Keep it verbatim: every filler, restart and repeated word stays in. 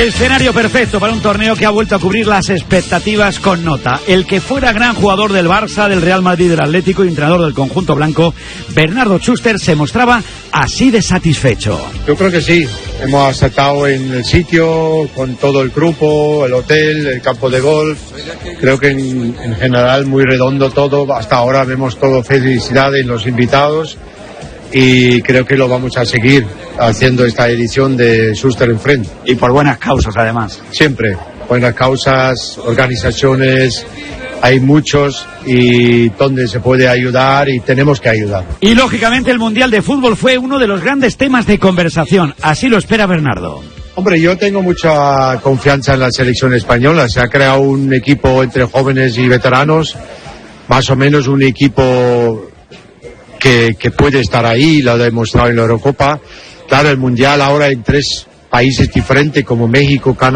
Escenario perfecto para un torneo que ha vuelto a cubrir las expectativas con nota. El que fuera gran jugador del Barça, del Real Madrid, del Atlético y entrenador del conjunto blanco, Bernardo Schuster, se mostraba así de satisfecho. Yo creo que sí, hemos acertado en el sitio, con todo el grupo, el hotel, el campo de golf. Creo que en, en general muy redondo todo. Hasta ahora vemos todo felicidad en los invitados y creo que lo vamos a seguir haciendo esta edición de Schuster en Frente. Y por buenas causas, además. Siempre, buenas causas, organizaciones, hay muchos y donde se puede ayudar y tenemos que ayudar. Y lógicamente el Mundial de Fútbol fue uno de los grandes temas de conversación, así lo espera Bernardo. Hombre, yo tengo mucha confianza en la selección española, se ha creado un equipo entre jóvenes y veteranos, más o menos un equipo que, que puede estar ahí, lo ha demostrado en la Eurocopa. Claro, el Mundial ahora en tres países diferentes como México, Canadá